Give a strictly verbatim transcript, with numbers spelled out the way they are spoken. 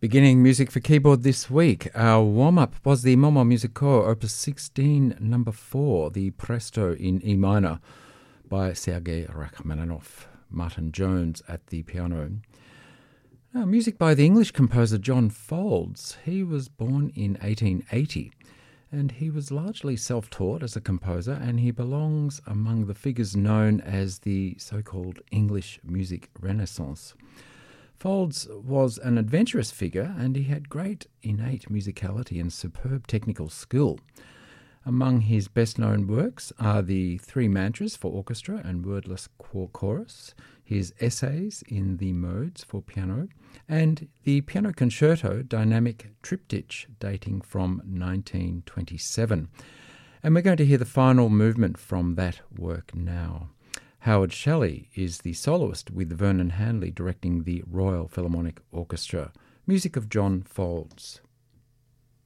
Beginning music for keyboard this week, our warm-up was the Momo Musical Opus sixteen, number four, the Presto in E minor by Sergei Rachmaninoff, Martin Jones at the piano. Now, music by the English composer John Folds. He was born in eighteen eighty, and he was largely self-taught as a composer, and he belongs among the figures known as the so-called English music renaissance. Folds was an adventurous figure, and he had great innate musicality and superb technical skill. Among his best-known works are the Three Mantras for Orchestra and Wordless Chorus, his essays in the modes for piano, and the Piano Concerto Dynamic Triptych dating from nineteen twenty-seven. And we're going to hear the final movement from that work now. Howard Shelley is the soloist, with Vernon Hanley directing the Royal Philharmonic Orchestra. Music of John Folds.